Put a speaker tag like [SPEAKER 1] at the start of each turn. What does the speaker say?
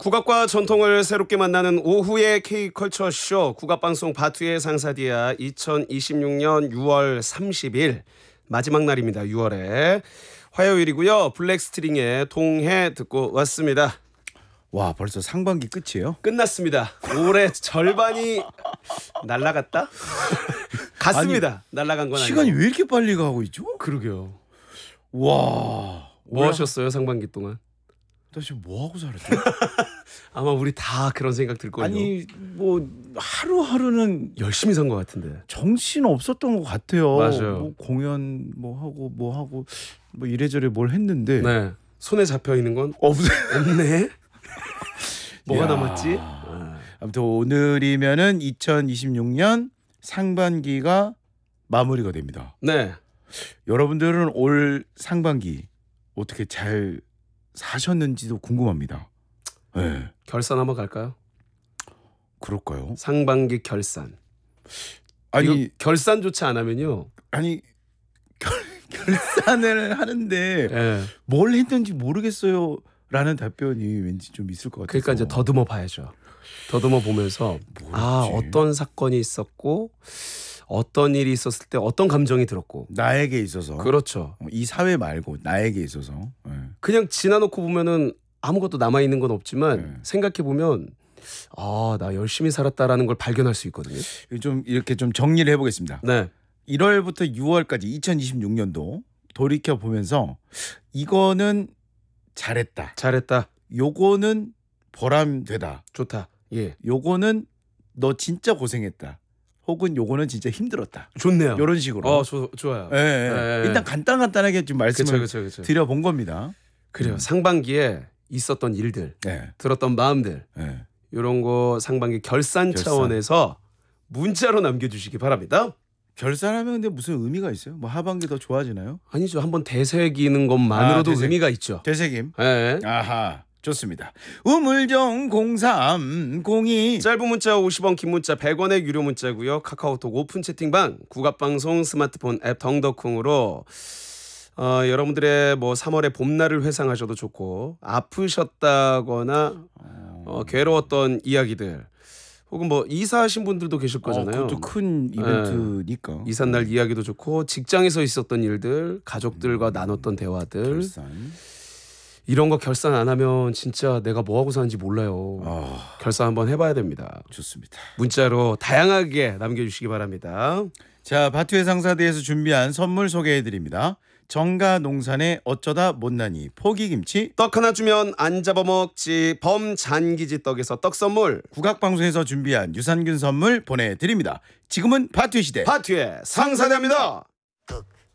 [SPEAKER 1] 국악과 전통을 새롭게 만나는 오후의 K컬처 쇼 국악방송 바투의 상사디아 2026년 6월 30일 마지막 날입니다. 6월에 화요일이고요. 블랙스트링의 동해 듣고 왔습니다.
[SPEAKER 2] 와, 벌써 상반기 끝이에요?
[SPEAKER 1] 끝났습니다. 올해 절반이 날아갔다? 갔습니다. 날아간 건 아니고.
[SPEAKER 2] 시간이 왜 이렇게 빨리 가고 있죠?
[SPEAKER 1] 그러게요.
[SPEAKER 2] 와,
[SPEAKER 1] 뭐 하셨어요 상반기 동안?
[SPEAKER 2] 나 지금 뭐 하고 살았지?
[SPEAKER 1] 아마 우리 다 그런 생각 들 거예요.
[SPEAKER 2] 아니 뭐 하루하루는
[SPEAKER 1] 열심히 산 것 같은데.
[SPEAKER 2] 정신 없었던 것 같아요.
[SPEAKER 1] 맞아요.
[SPEAKER 2] 뭐 공연 뭐 하고 뭐 이래저래 뭘 했는데
[SPEAKER 1] 네. 손에 잡혀 있는 건 없네. 뭐가
[SPEAKER 2] 야.
[SPEAKER 1] 남았지?
[SPEAKER 2] 아무튼 오늘이면은 2026년 상반기가 마무리가 됩니다.
[SPEAKER 1] 네.
[SPEAKER 2] 여러분들은 올 상반기 어떻게 잘 사셨는지도 궁금합니다. 네.
[SPEAKER 1] 결산 한번 갈까요?
[SPEAKER 2] 그럴까요?
[SPEAKER 1] 상반기 결산.
[SPEAKER 2] 아니
[SPEAKER 1] 이거 결산조차 안 하면요.
[SPEAKER 2] 결산을 하는데
[SPEAKER 1] 예.
[SPEAKER 2] 뭘 했는지 모르겠어요. 라는 답변이 왠지 좀 있을 것 같아서.
[SPEAKER 1] 그러니까 이제 더듬어 봐야죠. 더듬어 보면서 어떤 사건이 있었고 어떤 일이 있었을 때 어떤 감정이 들었고.
[SPEAKER 2] 나에게 있어서.
[SPEAKER 1] 그렇죠.
[SPEAKER 2] 이 사회 말고 나에게 있어서. 네.
[SPEAKER 1] 그냥 지나놓고 보면은 아무것도 남아 있는 건 없지만
[SPEAKER 2] 네.
[SPEAKER 1] 생각해 보면 나 열심히 살았다라는 걸 발견할 수 있거든요.
[SPEAKER 2] 좀 이렇게 좀 정리를 해보겠습니다.
[SPEAKER 1] 네.
[SPEAKER 2] 1월부터 6월까지 2026년도 돌이켜 보면서 이거는 잘했다. 요거는 보람되다.
[SPEAKER 1] 좋다. 예.
[SPEAKER 2] 요거는 너 진짜 고생했다. 혹은 요거는 진짜 힘들었다.
[SPEAKER 1] 좋네요.
[SPEAKER 2] 이런 식으로.
[SPEAKER 1] 좋아요.
[SPEAKER 2] 예, 예. 일단 간단하게 좀 말씀을
[SPEAKER 1] 그쵸.
[SPEAKER 2] 드려본 겁니다.
[SPEAKER 1] 그래요. 상반기에 있었던 일들,
[SPEAKER 2] 네.
[SPEAKER 1] 들었던 마음들
[SPEAKER 2] 네.
[SPEAKER 1] 이런 거 상반기 결산 차원에서 문자로 남겨주시기 바랍니다.
[SPEAKER 2] 결산하면 근데 무슨 의미가 있어요? 뭐 하반기 더 좋아지나요?
[SPEAKER 1] 아니죠. 한번 되새기는 것만으로도 의미가 있죠.
[SPEAKER 2] 되새김.
[SPEAKER 1] 네.
[SPEAKER 2] 아하, 좋습니다. 우물정 0302
[SPEAKER 1] 짧은 문자 50원, 긴 문자 100원의 유료 문자고요. 카카오톡 오픈 채팅방, 국악방송 스마트폰 앱 덩더콩으로 여러분들의 뭐 3월의 봄날을 회상하셔도 좋고 아프셨다거나 괴로웠던 이야기들 혹은 뭐 이사하신 분들도 계실 거잖아요.
[SPEAKER 2] 그것도 큰 이벤트니까.
[SPEAKER 1] 이삿날 이야기도 좋고 직장에서 있었던 일들, 가족들과 나눴던 대화들
[SPEAKER 2] 결산.
[SPEAKER 1] 이런 거 결산 안 하면 진짜 내가 뭐 하고 사는지 몰라요. 결산 한번 해봐야 됩니다.
[SPEAKER 2] 좋습니다.
[SPEAKER 1] 문자로 다양하게 남겨주시기 바랍니다.
[SPEAKER 2] 자, 바투의 상사대에서 준비한 선물 소개해드립니다. 정가농산의 어쩌다 못난이 포기김치,
[SPEAKER 1] 떡 하나 주면 안 잡아먹지 범잔기지 떡에서 떡 선물,
[SPEAKER 2] 국악방송에서 준비한 유산균 선물 보내드립니다. 지금은 바투의 시대.
[SPEAKER 1] 바투의 상사대입니다.